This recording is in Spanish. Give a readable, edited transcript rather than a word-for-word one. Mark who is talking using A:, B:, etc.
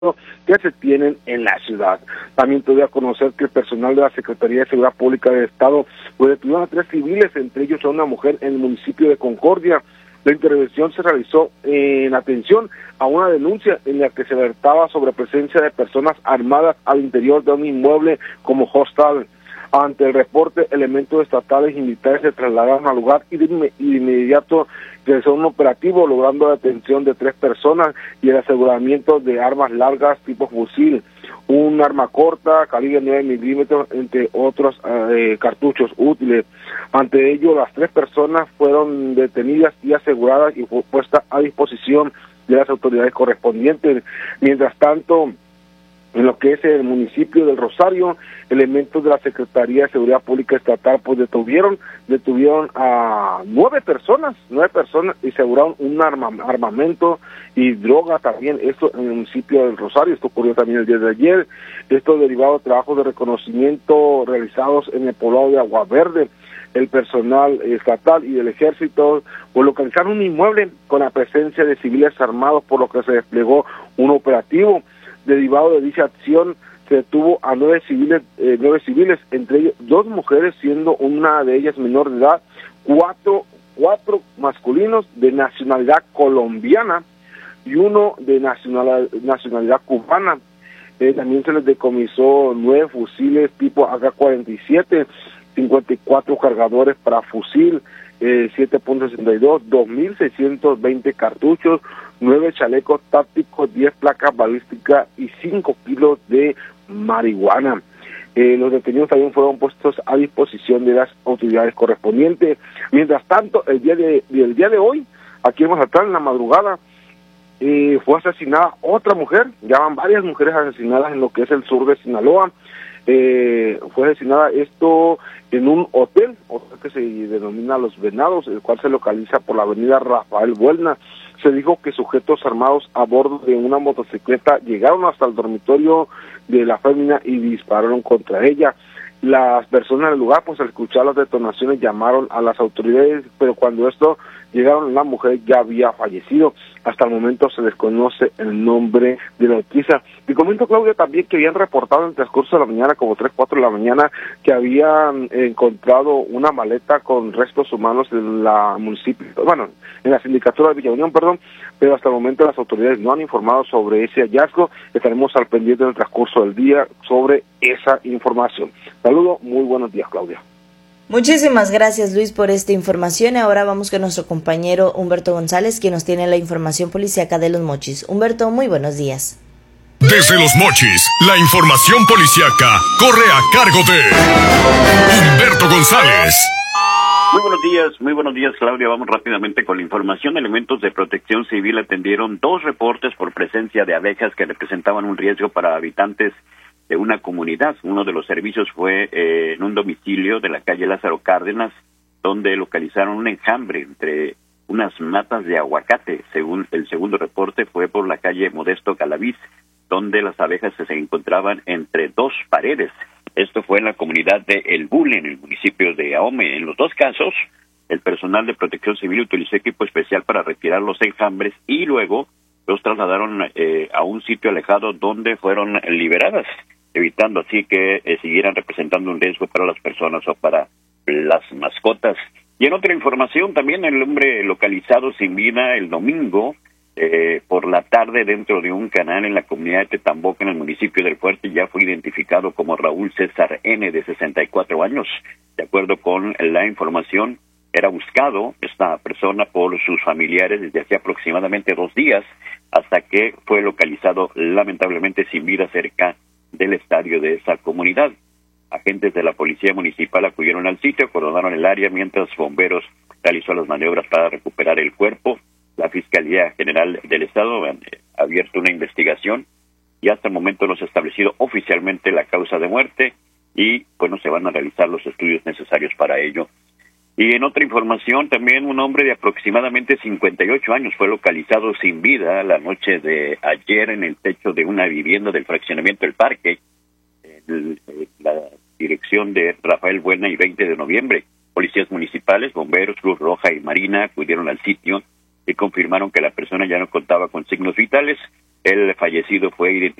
A: que se tienen en la ciudad. También te doy a conocer que el personal de la Secretaría de Seguridad Pública del Estado detuvieron a 3 civiles, entre ellos a una mujer en el municipio de Concordia. La intervención se realizó en atención a una denuncia en la que se alertaba sobre presencia de personas armadas al interior de un inmueble como hostal. Ante el reporte, elementos estatales y militares se trasladaron al lugar y de inmediato realizó un operativo, logrando la detención de 3 personas y el aseguramiento de armas largas tipo fusil, un arma corta, calibre 9 milímetros, entre otros cartuchos útiles. Ante ello, las 3 personas fueron detenidas y aseguradas y fue puesta a disposición de las autoridades correspondientes. Mientras tanto, en lo que es el municipio del Rosario, elementos de la Secretaría de Seguridad Pública Estatal pues detuvieron a 9 personas y aseguraron un armamento y droga también, esto en el municipio del Rosario. Esto ocurrió también el día de ayer, esto derivado de trabajos de reconocimiento realizados en el poblado de Agua Verde. El personal estatal y del ejército pues localizaron un inmueble con la presencia de civiles armados, por lo que se desplegó un operativo. Derivado de dicha acción, se detuvo a 9 civiles, entre ellos 2 mujeres, siendo una de ellas menor de edad, 4 masculinos de nacionalidad colombiana y uno de nacionalidad cubana. También se les decomisó 9 fusiles tipo AK-47, 54 cargadores para fusil, 7.62, 2.620 cartuchos, 9 chalecos tácticos, 10 placas balísticas y 5 kilos de marihuana. Los detenidos también fueron puestos a disposición de las autoridades correspondientes. Mientras tanto, el día de hoy, aquí en Mazatlán, en la madrugada, fue asesinada otra mujer. Ya van varias mujeres asesinadas en lo que es el sur de Sinaloa. Fue asesinada esto en un hotel que se denomina Los Venados, el cual se localiza por la avenida Rafael Buelna. Se dijo que sujetos armados a bordo de una motocicleta llegaron hasta el dormitorio de la fémina y dispararon contra ella. Las personas del lugar, pues al escuchar las detonaciones, llamaron a las autoridades, pero cuando esto llegaron, la mujer ya había fallecido. Hasta el momento se desconoce el nombre de la noticia. Te comento, Claudia, también que habían reportado en el transcurso de la mañana, como 3, 4 de la mañana, que habían encontrado una maleta con restos humanos en la municipio, en la sindicatura de Villa Unión, pero hasta el momento las autoridades no han informado sobre ese hallazgo. Estaremos al pendiente en el transcurso del día sobre esa información. Saludo, muy buenos días, Claudia.
B: Muchísimas gracias, Luis, por esta información. Ahora vamos con nuestro compañero Humberto González, quien nos tiene la información policíaca de Los Mochis. Humberto, muy buenos días.
C: Desde Los Mochis, la información policíaca corre a cargo de Humberto González.
D: Muy buenos días, Claudia. Vamos rápidamente con la información. Elementos de protección civil atendieron 2 reportes por presencia de abejas que representaban un riesgo para habitantes de una comunidad. Uno de los servicios fue en un domicilio de la calle Lázaro Cárdenas, donde localizaron un enjambre entre unas matas de aguacate. Según el segundo reporte, fue por la calle Modesto Galaviz, donde las abejas se encontraban entre 2 paredes. Esto fue en la comunidad de El Bule, en el municipio de Ahome. En los 2 casos, el personal de protección civil utilizó equipo especial para retirar los enjambres y luego los trasladaron a un sitio alejado donde fueron liberadas, evitando así que siguieran representando un riesgo para las personas o para las mascotas. Y en otra información, también el hombre localizado sin vida el domingo por la tarde dentro de un canal en la comunidad de Tetamboca, en el municipio del Fuerte, ya fue identificado como Raúl César N., de 64 años. De acuerdo con la información, era buscado esta persona por sus familiares desde hace aproximadamente 2 días, hasta que fue localizado lamentablemente sin vida cerca del estadio de esa comunidad. Agentes de la policía municipal acudieron al sitio, acordonaron el área, mientras bomberos realizó las maniobras para recuperar el cuerpo. La Fiscalía General del Estado ha abierto una investigación y hasta el momento no se ha establecido oficialmente la causa de muerte y se van a realizar los estudios necesarios para ello. Y en otra información, también un hombre de aproximadamente 58 años fue localizado sin vida la noche de ayer en el techo de una vivienda del fraccionamiento El Parque, en la dirección de Rafael Buelna y 20 de noviembre. Policías municipales, bomberos, Cruz Roja y Marina acudieron al sitio y confirmaron que la persona ya no contaba con signos vitales. El fallecido fue